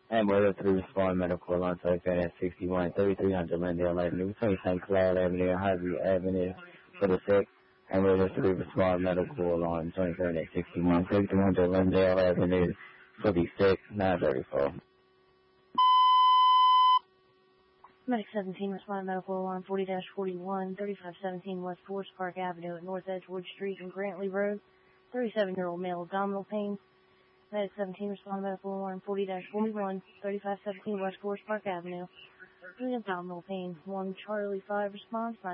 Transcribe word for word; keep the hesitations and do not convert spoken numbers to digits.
And we're through respond medical along twenty-third at sixty-one, thirty-three hundred Lindale Avenue, between Saint Cloud Avenue and Harvey Avenue for the sick. And we're through respond medical along twenty-third at sixty-one, thirty-three hundred Lindale Avenue for the sick, nine thirty-four. Medic seventeen, respond medical alarm forty dash forty-one, thirty-five seventeen West Forest Park Avenue at North Edgewood Street and Grantley Road, thirty-seven-year-old male, abdominal pain. Medic seventeen, respond medical alarm forty dash forty-one, thirty-five seventeen West Forest Park Avenue, abdominal pain. one Charlie five response.